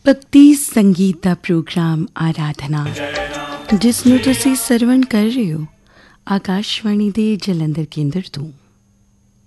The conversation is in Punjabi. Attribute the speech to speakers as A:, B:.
A: ਭਗਤੀ ਸੰਗੀਤ ਦਾ ਪ੍ਰੋਗਰਾਮ ਆਰਾਧਨਾ ਜਿਸ ਨੂੰ ਤੁਸੀਂ ਸਰਵਣ ਕਰ ਰਹੇ ਹੋ ਆਕਾਸ਼ਵਾਣੀ ਦੇ ਜਲੰਧਰ ਕੇਂਦਰ ਤੋਂ।